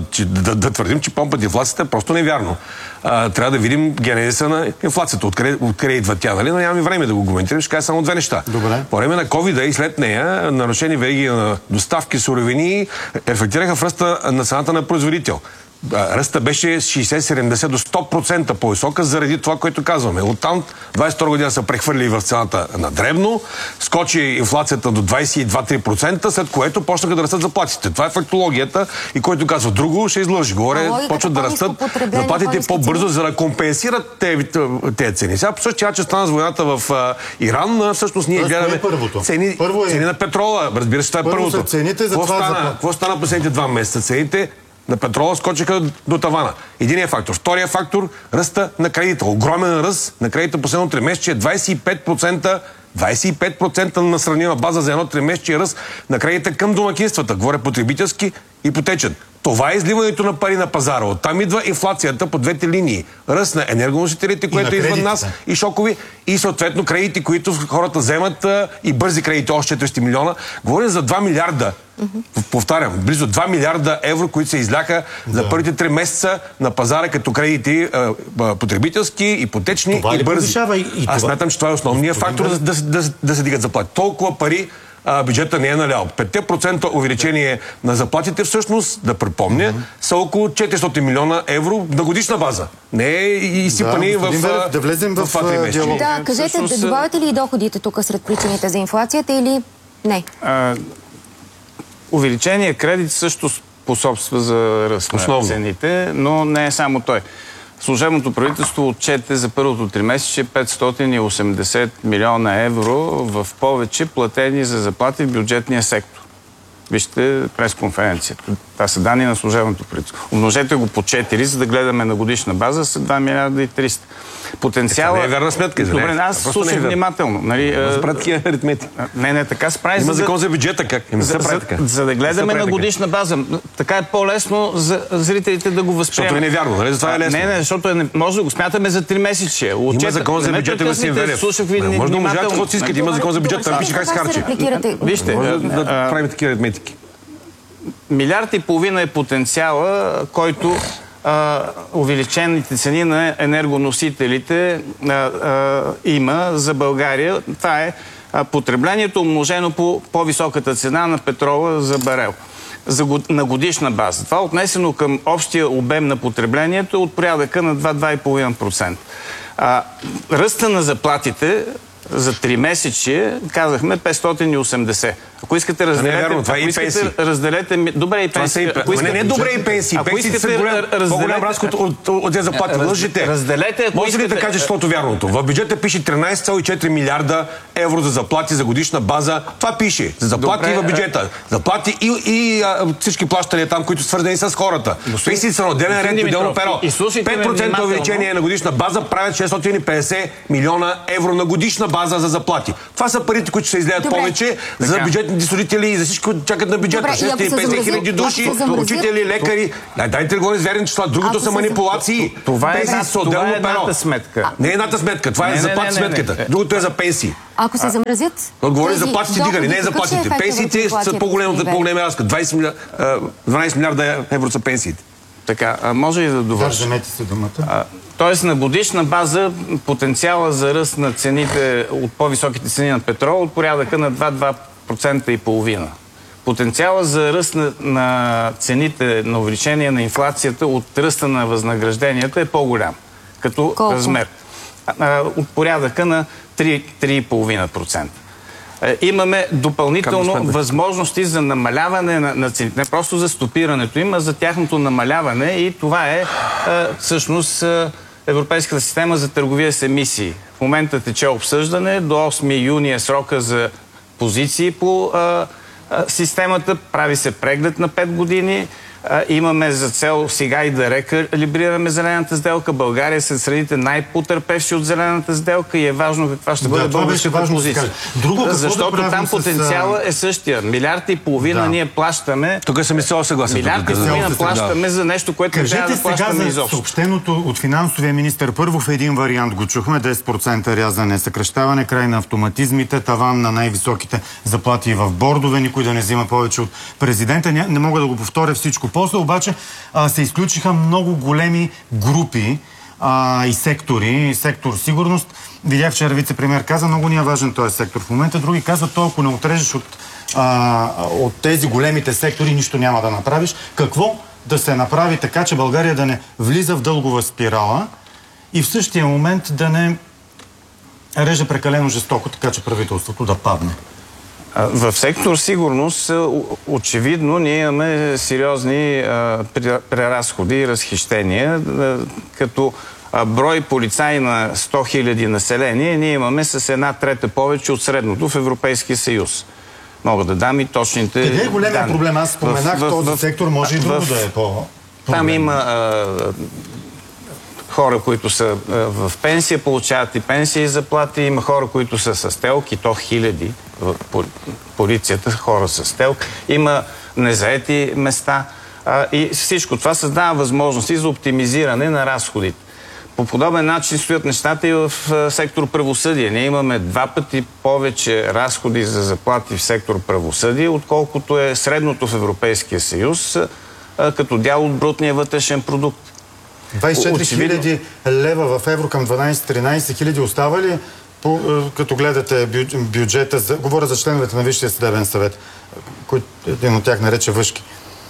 да твърдим, че помпат инфлацията е просто невярно. Трябва да видим генезиса на инфлацията. Откъде идва тя, нали? Но нямаме време да го коментирам. Ще кажа само две неща. Добре. По време на ковида и след нея нарушени вериги на доставки, суровини ефектираха в ръста на цената на производител. Ръста беше 60-70 до 100% по-висока заради това, което казваме. Оттам 22 година са прехвърли в цената на дребно, скочи инфлацията до 22-3%, след което почнаха да растат заплатите. Това е фактологията и който казва друго, ще излъжи. Горе почват да растат заплатите по-бързо, за да компенсират тези цени. Сега по същия начин стана с войната в Иран, всъщност ние гледаме цени на петрола. Разбира се, това е първото. Какво стана последните 2 месеца? Цените на петрола скочиха до тавана. Единият фактор. Втория фактор – ръста на кредита. Огромен ръст на кредита последно 3-месечие. 25% на сравнима база за едно 3-месечие ръст на кредита към домакинствата. Говоря потребителски, ипотечен. Това е изливането на пари на пазара. Оттам идва инфлацията по двете линии. Ръст на енергоносителите, което е извън нас, и шокови, и съответно кредити, които хората вземат, и бързи кредити, още 400 милиона. Говорим за 2 милиарда. Повтарям, близо 2 милиарда евро, които се изляха за първите 3 месеца на пазара като кредити потребителски, ипотечни и бързи. Аз смятам, че това е основният фактор да се дигат заплати. Толкова пари бюджета не е налял. 5% увеличение на заплатите всъщност, да припомня, са около 400 милиона евро на годишна база. Не е изсипани в да влезем в диалог. Да, кажете, да добавяте ли и доходите тук сред причините за инфлацията или не? Увеличение кредит също способства за ръст на цените, но не е само той. Служебното правителство отчете за първото тримесечие 580 милиона евро в повече платени за заплати в бюджетния сектор. Вижте пресконференцията. Това са данни на служебното правителство. Умножете го по 4, за да гледаме на годишна база, са 2 милиарда и 300. Потенциала... Не е вярна сметка. Добре, аз слушах внимателно. Не, така се прави. Има закон за бюджета, как? За да гледаме на годишна база. Така е по-лесно за зрителите да го възприемат. Защото е невярно, нали? Това е лесно. Не, защото може да го смятаме за 3 месечия. Има закон за бюджета на Симвелев. Слушах ви внимателно. Може да можете какво си искате. Има закон за бюджета. Там пише как се харчи. Вижте, да правим такива аритметики. 1,5 милиарда е потенциала, който увеличените цени на енергоносителите има за България. Това е потреблението умножено по по-високата цена на петрола за барел на годишна база. Това отнесено към общия обем на потреблението от порядъка на 2-2,5%. Ръста на заплатите за 3 месече казахме 580. Ако искате разделете... Добре и пенсии. Не добре и пенсии. Пенсиите са по-голям разход от тези заплати. Лъжите. Разделете. Може ли да кажеш каквото вярното? В бюджета пише 13,4 милиарда евро за заплати за годишна база. Това пише. За заплати в бюджета. Заплати и всички плащания там, които са свързани с хората. Пенсиите са на отделен ред, отделно перо. 5% увеличение на годишна база правят 650 милиона евро на годишна база за заплати. Това са парите, които ще излеят повече за бюджетните служители и за всички, които чакат на бюджета. 650 хиляди души, учители, лекари. Дайте да говорим с верни числа. Другото са манипулации. Това е едната сметка. Не е едната сметка. Това е заплати сметката. Другото е за пенсии. Ако се замразят... Говори за платите дигани, не за платите. Пенсиите са по-големи разход. 12 милиарда евро са пенсиите. Така, може и да довърши. Вземете се думата. Тоест на годишна база потенциала за ръст на цените от по-високите цени на петрол от порядъка на 2,5%. Потенциала за ръст на цените, на увеличение на инфлацията от ръста на възнагражденията е по-голям като размер. От порядъка на 3,5%. Имаме допълнително възможности за намаляване на цените. Не просто за стопирането им, а за тяхното намаляване и това е всъщност Европейската система за търговия с емисии. В момента тече обсъждане, до 8 юни е срока за позиции по системата, прави се преглед на 5 години. Имаме за цел сега и да рекалибрираме зелената сделка. България е сред страните най-потърпевши от зелената сделка и е важно каква ще бъде българската позиция. Защото там потенциала е същия. 1,5 милиарда ние плащаме. Тук съм изцяло съгласен. 1,5 милиарда плащаме за нещо, което не трябва да плащаме изобщо. Съобщеното от финансовия министър първо в един вариант го чухме. 10% рязане, съкращаване, край на автоматизмите, таван на най-високите заплати в бордове, никой да не взима повече от президента. Не мога да го повторя всичко. После обаче се изключиха много големи групи и сектори. Сектор сигурност. Видях вчера вице-премиер каза, много ни е важен този сектор в момента. Други казват, ако не отрежеш от тези големите сектори, нищо няма да направиш. Какво да се направи така, че България да не влиза в дългова спирала и в същия момент да не реже прекалено жестоко, така че правителството да падне? В сектор сигурност очевидно ние имаме сериозни преразходи и разхищения. Като брой полицаи на 100 000 население, ние имаме с 1/3 повече от средното в Европейския съюз. Мога да дам и точните... Къде е големия проблем? Аз споменах този сектор, може и друго да е по-проблем. Там има хора, които са в пенсия, получават и пенсия и заплати. Има хора, които са с телк, и то хиляди в полицията, хора с телк. Има незаети места. И всичко това създава възможности за оптимизиране на разходите. По подобен начин стоят нещата и в сектор правосъдие. Ние имаме 2 пъти повече разходи за заплати в сектор правосъдие, отколкото е средното в Европейския съюз като дял от брутния вътрешен продукт. 24 хиляди лева в евро към 12-13 хиляди остава ли, като гледате бюджета, говоря за членовете на Висшия съдебен съвет, който един от тях нарече въшки?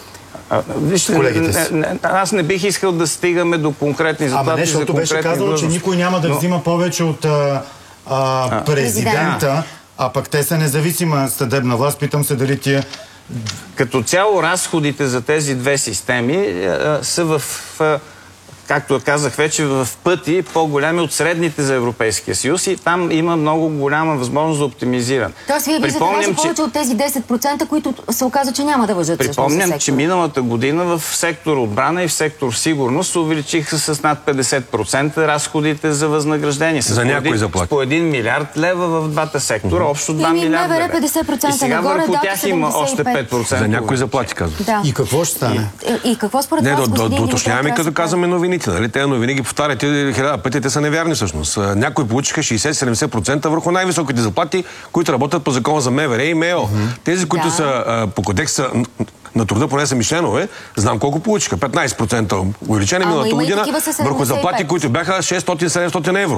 Аз не бих искал да стигаме до конкретни заплати. Не, защото беше казано, че никой няма да взима повече от президента, а пък те са независима съдебна власт. Питам се дали тия... Като цяло разходите за тези две системи са в... както казах вече, в пъти по-голями от средните за Европейския съюз и там има много голяма възможност за оптимизиране. Тоест, вие виждате даже повече от тези 10%, които се оказа, че няма да въжат. Припомням, че миналата година в сектор отбрана и в сектор сигурност се увеличиха с над 50% разходите за възнаграждение. За някои заплати. С по 1 милиард лева в двата сектора, общо 2 милиарда лева. 50% и сега нагоре, върху тях има още 5%. За някои заплати, казвам. Да. И какво ще стане? И какво според вас, господин Димитров? Уточняваме, като казваме новините. Нали? Те новини ги повтаряте 1000 пъти, те са неверни всъщност. Някои получиха 60-70% върху най-високите заплати, които работят по закона за МВР и МЕО. Тези, които са по кодекса на труда, поне са ми членове, знам колко получиха. 15% увеличение миналата година върху заплати, които бяха 600-700 евро.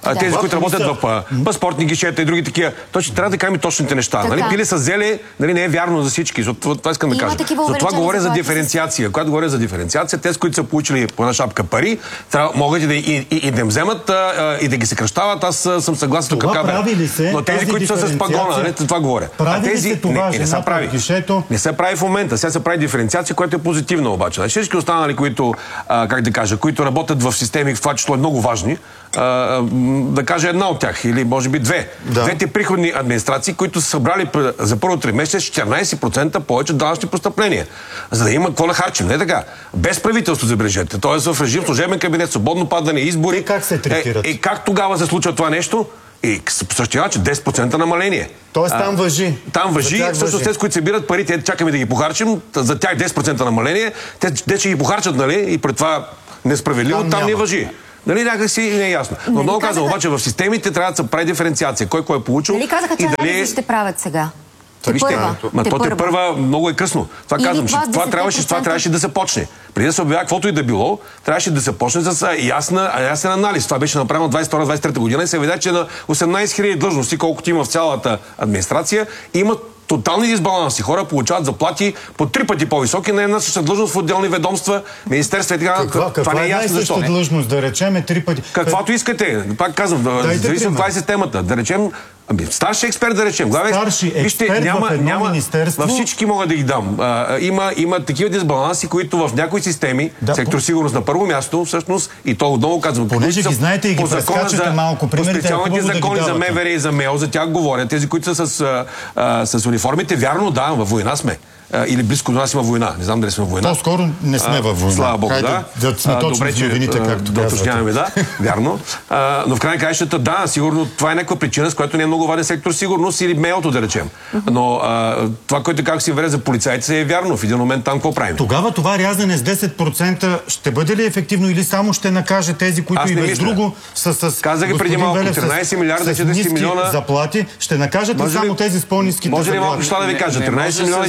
Тези, които работят в паспортни гишета и други такива. Точно трябва да кажем точните неща. Нали? Пили са взели, нали, не е вярно за всички. Това искам да кажа. Затова говоря за диференциация. Когато говоря за диференциация, тези, които са получили по една шапка пари, могат и да им вземат и да ги съкращават. Аз съм съгласен тук. Но тези, които са с пагона, това говоря. Тези не се прави. Не се прави в момента. Сега се прави диференциация, която е позитивна обаче. Всички останали, които, как да кажа, които работят в системи, в това число е много важни, да кажа една от тях, или може би две. Двете приходни администрации, които са събрали за първо 3 месеца 14% повече данъчни постъпления. За да има какво да харчим. Не така. Без правителство, забележете. Тоест в режим служебен кабинет, свободно падане, избори. Как се третират? Как тогава се случва това нещо? И се посъществява, че 10% намаление. Тоест там въжи. Там въжи. Всъщност тези, които събират парите, чакаме да ги похарчим, за тях 10% намаление, те ще ги похарчат, нали? И пред това несправедливо, там не въжи. Нали, някак си не е ясно. Но много казвам, обаче в системите трябва да се прави диференциация. Кой е получил. Нали казаха, че анализи ще правят сега? Те първа много е късно. Това казвам, че това трябваше да се почне. Преди да се обявява каквото и да било, трябваше да се почне с ясен анализ. Това беше направено 22-23 година и се видя, че на 18 000 длъжности, колкото има в цялата администрация, имат тотални дисбаланси. Хора получават заплати по 3 пъти по-високи на една съща длъжност в отделни ведомства, министерства и така. Това не е ясно защо не. Длъжност, да речем, 3 пъти. Каквато искате. Пак казвам, зависи от това е системата. Да речем, старши експерт, да речем. Старши експерт в едно министерство. Във всички мога да ги дам. Има такива дисбаланси, които в някои системи, сектор сигурност на първо място, всъщност, и то отново казвам. Понеже ги знаете и ги прескачате малко. По специалните закони за МВР и за МЕО, за тях говоря. Тези, които са с униформите, вярно, да, във война сме. Или близко до нас има война. Не знам дали сме във война. По-скоро не сме във война. Слава Богу, да сме точно в новините, както да уточняваме, да. Вярно. Но в крайна краищата, да, сигурно това е някаква причина, с която не е много важен сектор сигурност или МЕО-то, да речем. Но това, което как си вере за полицайите, е вярно. В един момент там какво правим? Тогава това рязане с 10% ще бъде ли ефективно или само ще накаже тези, които и без друго с казах ги преди малко, 13 милиарда 400 милиона заплати, ще накажат ли само тези с по-ниските заплати? Може ли малко неща да ви кажа? 13 милиона и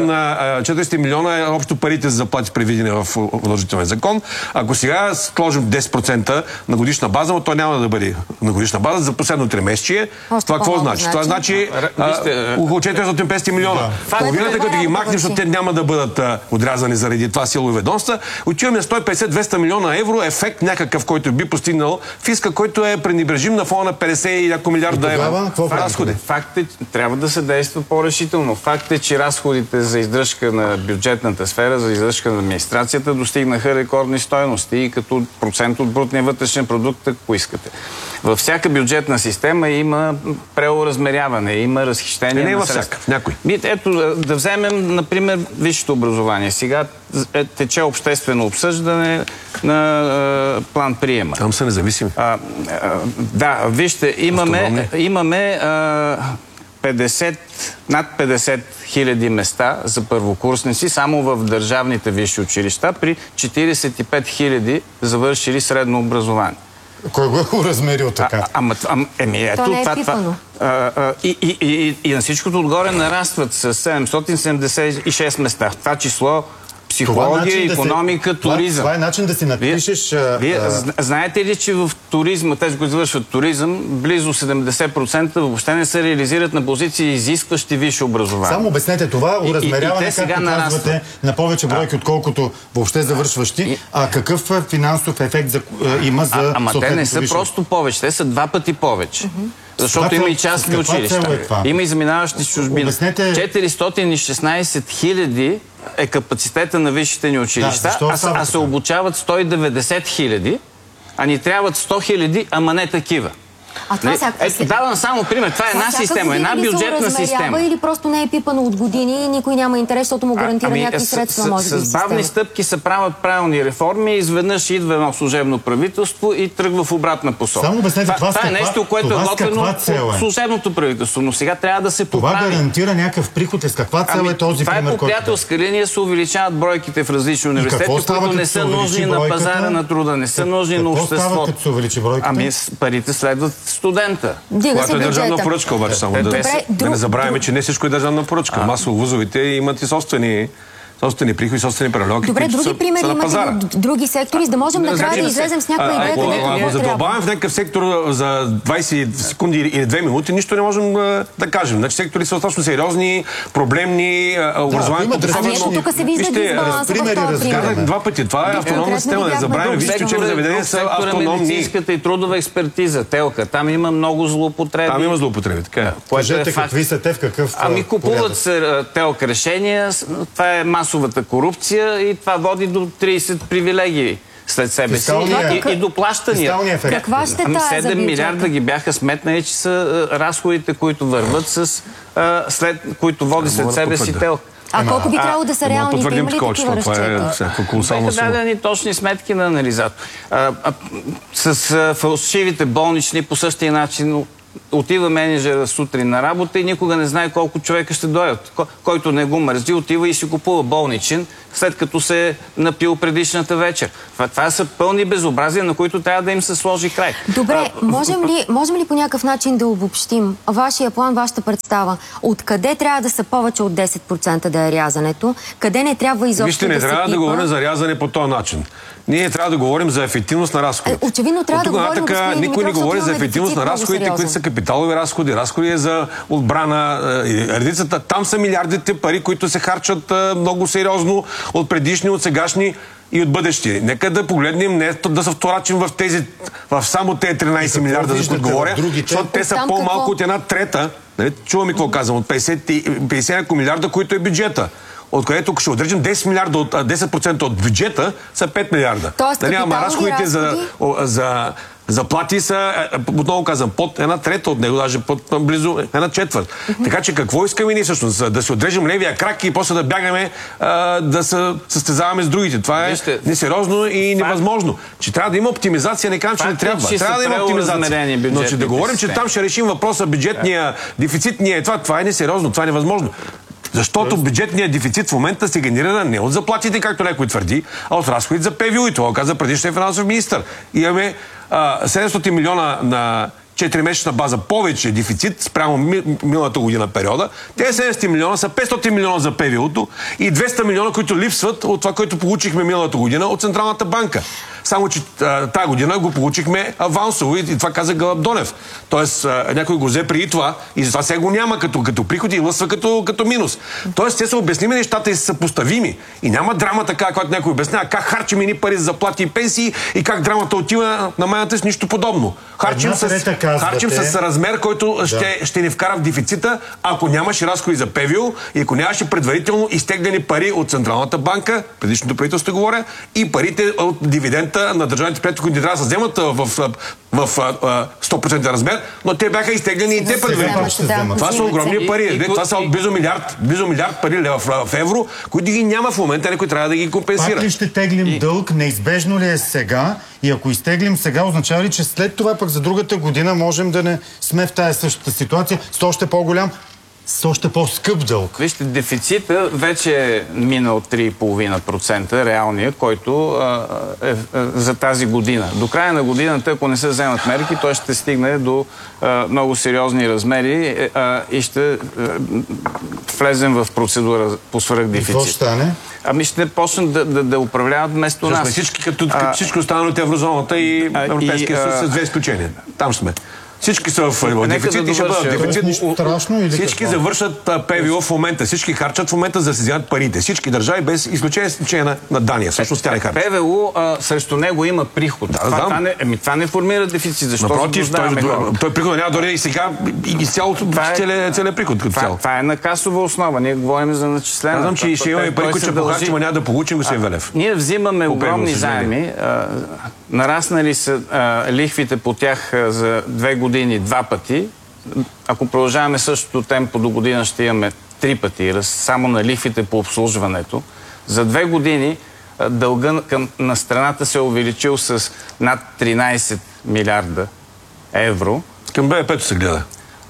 400 милиона е общо парите за заплати, предвидени в удължителен закон. Ако сега сложим 10% на годишна база, но той няма да бъде на годишна база за последно 3 месечие. Това какво значи? Това значи около 450 милиона. Половината, като ги махнем, защото те няма да бъдат отрязани заради това силови ведомства, отиваме 150-200 милиона евро ефект някакъв, който би постигнал фиска, който е пренебрежим на фона на 50 и няколко милиарда евро. Разходи. Факт е, трябва да се действа по-решително. Факт е, че разходите за издръжка на бюджетната сфера, за издръжка на администрацията достигнаха рекордни стойности и като процент от брутния вътрешен продукт, ако искате. Във всяка бюджетна система има преоразмеряване, има разхищение на средства. Във всяка, в някой. Ето, да вземем, например, висшето образование. Сега тече обществено обсъждане на план приема. Там са независими. Да, вижте, имаме над 50 000 места за първокурсници само в държавните висши училища при 45 000 завършили средно образование. Кой го е размерил така? Ето, то не е пипано. И на всичкото отгоре нарастват с 776 места. В това число психология, икономика, туризъм. Това е начин да си напишеш... Вие знаете ли, че в туризма, тези, които завършват туризъм, близо 70% въобще не се реализират на позиции, изискващи висше образование. Само обяснете това, уразмеряване, както казвате, на повече бройки, отколкото въобще завършващи. А какъв финансов ефект има за съответното те не са просто повече, те са 2 пъти повече. Защото има и частни училища. Има и заминаващи с чужбина. 416 хиляди е капацитета на висшите ни училища, а се обучават 190 хиляди, а ни трябват 100 хиляди, ама не такива. Ето, давам само пример. Това е една система, една бюджетна система. Или просто не е пипано от години и никой няма интерес, защото му гарантира някакви средства, може би. С бавни стъпки се правят правилни реформи, изведнъж идва едно служебно правителство и тръгва в обратна посока. Само обяснете, това е нещо, което е готвено от служебното правителство, но сега трябва да се поправи. Това гарантира някакъв приход. С каква цел е този пример? Това е по приятелска линия, се увеличават бройките в различни университети, които не са нужни на пазара на труда, не са нужни на обществото. Парите следват студента. Когато е държавна поръчка, обаче само да не забравяме, че не всичко е държавна поръчка. Масово вузовите имат и собствени собствени приходи, собствени паралелки. Добре, други примери имате други сектори, за да можем накрая да излезем с някаква идея, където ако задълбаваме в някакъв сектор за 20 секунди или 2 минути, нищо не можем да кажем. Значи сектори са достатъчно сериозни, проблемни, образованието. Тук се вижда примери. Два пъти. Това е автономна система. Не забравяме, висшите учебни заведения са автономни. Медицинската и трудова експертиза, ТЕЛК-а. Там има много злоупотреби. Там има злоупотреби, така е. Кажете какви са те, в какъв купуват се ТЕЛК решения, това е масовата корупция и това води до 30 привилегии след себе си и до плащания. Каква ще тая за 7 милиарда ги бяха сметнали, че са разходите, които върват които води след себе си ТЕЛК. А колко би трябвало да са реалните? Има ли такива разчети? Бяха дадени точни сметки на анализатор. С фалшивите болнични по същия начин отива менеджера сутрин на работа и никога не знае колко човека ще дойдат. Който не го мързи, отива и си купува болничен, след като се е напил предишната вечер. Това са пълни безобразия, на които трябва да им се сложи край. Добре, можем ли по някакъв начин да обобщим вашия план, вашата представа? Откъде трябва да са повече от 10% да е рязането? Къде не трябва изобщо да се пипа? Вижте, не трябва да говорим за рязане по този начин. Ние трябва да говорим за ефективност на разходите. Очевидно трябва да говорим, никой не говори за ефективност на разходите, които са капиталови разходи, разходи за отбрана, редицата. Там са милиардите пари, които се харчат много сериозно от предишни, от сегашни и от бъдещи. Нека да погледнем, не да се вторачим в само тези 13 милиарда, за които говоря, защото те са по-малко от една трета. Чуваме какво казвам, от 50 милиарда, които е бюджета. От където ще отрежем 10% от бюджета са 5 милиарда. Ама разходите за заплати са, отново казвам, под една трета от него, даже под близо една четвърт. Така че какво искаме ние всъщност? Да си отрежем левия крак и после да бягаме да се състезаваме с другите. Това е несериозно и невъзможно. Че трябва да има оптимизация, не казвам, че не трябва. Трябва да има оптимизация. Но че да говорим, че там ще решим въпроса бюджетния, дефицитния, това е несериозно, това е невъзможно. Защото бюджетният дефицит в момента се генерира не от заплатите, както някой твърди, а от разходите за ПВУ. И това каза предишният финансов министър. Имаме 700 милиона на 4-месечна база повече дефицит спрямо миналата година периода. Тези 700 милиона са 500 милиона за ПВУ-то и 200 милиона, които липсват от това, което получихме миналата година от Централната банка. Само, че тази година го получихме авансово и това каза Гълъб Донев. Тоест, някой го взе преди това и затова сега го няма като приходи и лъсва като минус. Тоест, те са обясними нещата и са съпоставими. И няма драма така, когато някой обяснява как харчим едни пари за заплати и пенсии и как драмата отива на майната с нищо подобно. Харчим с размер, който ще ни вкара в дефицита, ако нямаше разходи за ПВУ и ако нямаше предварително изтеглени пари от Централната банка, предишното правителство говоря, и парите от дивидента на държавните предприятия, които трябва да се вземат в 100% размер, но те бяха изтеглени и те предварително. Това са огромни пари. Това са близо милиард пари в евро, които ги няма в момента, някой трябва да ги компенсира. Пак ли ще теглим дълг? Неизбежно ли е сега? И ако изтеглим сега, означава ли, че след това пък за другата година можем да не сме в тази същата ситуация с още по-голям, с още по-скъп дълг? Вижте, дефицита вече е минал 3,5% реалния, който е за тази година. До края на годината, ако не се вземат мерки, той ще стигне до много сериозни размери и ще влезем в процедура по свръхдефицит. Какво стане? Ще почнат да управляват вместо нас. Всички останали от еврозоната и Европейския съюз с две изключения. Там сме. Всички са в дефицит и ще бъдат дефицит. Всички завършат ПВО в момента. Всички харчат в момента, за да си вземат парите. Всички държави без изключение на Дания. Всъщност тя не харча. ПВО срещу него има приход. Това не формира дефицит. Защо? Напротив, той приход няма дори и сега и целият приход. Това е на касова основа. Ние говорим за начислена. Казвам, че ще имаме пари, които ще похарчим, няма да получим, господин Велев. Ние взимаме огромни заеми. Нараснали са лихвите по тях за 2 години 2 пъти. Ако продължаваме същото темпо до година, ще имаме 3 пъти. Само на лихвите по обслужването. За 2 години дълга на страната се е увеличил с над 13 милиарда евро. Към БВП-то се гледа.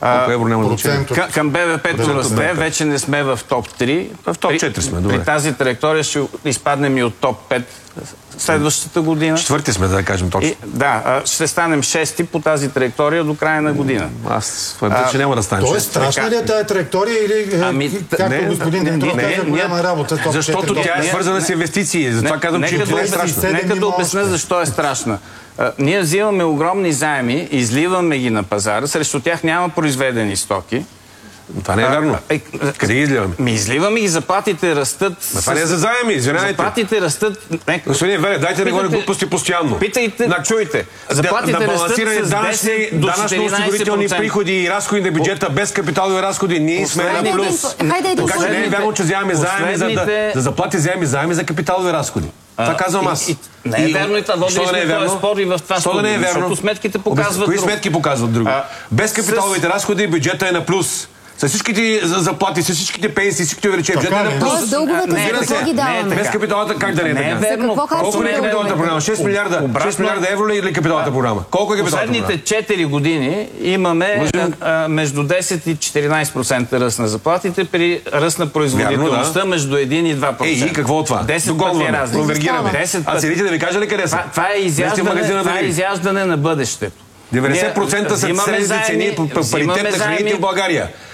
Към БВП-то расте, вече не сме в топ 3. В топ 4 сме, добре. При тази траектория ще изпаднем и от топ 5 следващата година. Четвърти сме, да кажем точно. Ще станем 6-ти по тази траектория до края на година. Аз твърдя, че няма да стане 6. Тоест, страшна ли е тая траектория или както господин Димитров каза, голяма работа? Защото тя е свързана с инвестиции. Затова казвам, че това е страшно. Нека да обясня защо е страшна. Ние взимаме огромни заеми, изливаме ги на пазара, срещу тях няма произведени стоки. Това не е вярно. Къде ги изливаме? Изливаме ги, заплатите растат. Това не е за заеми, извинявайте. Заплатите растат. Господин Велев, дайте да говори глупости постоянно. Питайте, чуйте. Заплатите растат с 10 до 14%. Данъчно-осигурителни приходи и разходи на бюджета без капиталови разходи. Ние сме на плюс. Така че не е вярно, че вземаме заеми за заплати, вземаме заеми за капиталови разходи. Това казвам аз. Не е верно и това. Водили сме този спор и в това студио, защото сметките показват друго. Кои сметки показват друго? Без капиталовите разходи бюджета е на плюс. С всичките заплати, с всичките пенсии, всичките увеличения, бюджета е на плюс. Дълговете за какво ги даваме? Без капиталата как да не е така? Колко е капиталната програма? 6 милиарда евро ли е капиталната програма? Колко е капиталната програма? Последните 4 години имаме между 10 и 14% ръст на заплатите при ръст на производителността между 1 и 2%. И какво от това? 10 пъти разлика. Конвергираме. А целите да ви кажа ли къде са? Това е изяждане на бъдещето. 90% са средните цени по паритет на храните в България.